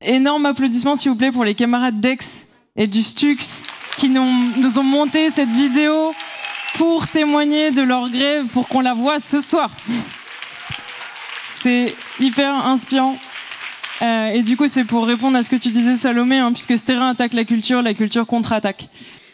énorme applaudissement s'il vous plaît pour les camarades d'Aix et du Stux qui nous ont monté cette vidéo pour témoigner de leur grève, pour qu'on la voie ce soir. C'est hyper inspirant. Et du coup, c'est pour répondre à ce que tu disais, Salomé, puisque ce terrain attaque la culture contre-attaque.